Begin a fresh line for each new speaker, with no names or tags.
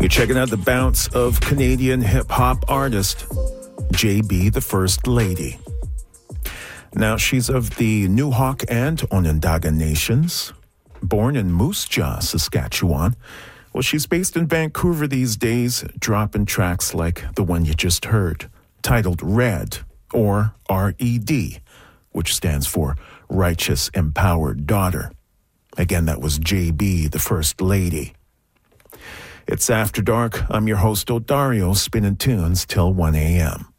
checking out the bounce of Canadian hip-hop artist JB, the First Lady. Now, she's of the Newhawk and Onondaga nations, born in Moose Jaw, Saskatchewan. Well, she's based in Vancouver these days, dropping tracks like the one you just heard, titled Red, or R-E-D, which stands for Righteous Empowered Daughter. Again, that was JB, the First Lady. It's After Dark. I'm your host, Odario, spinning tunes till 1 a.m.